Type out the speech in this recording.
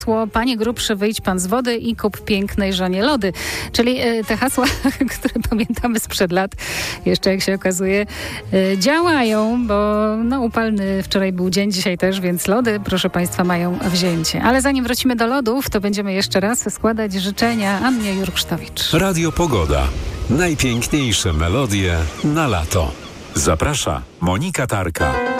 Panie grubszy, wyjdź pan z wody i kup pięknej żonie lody. Czyli te hasła, które pamiętamy sprzed lat, jeszcze jak się okazuje, działają, bo upalny wczoraj był dzień, dzisiaj też, więc lody, proszę państwa, mają wzięcie. Ale zanim wrócimy do lodów, to będziemy jeszcze raz składać życzenia Annie Jurksztowicz. Radio Pogoda. Najpiękniejsze melodie na lato. Zaprasza Monika Tarka.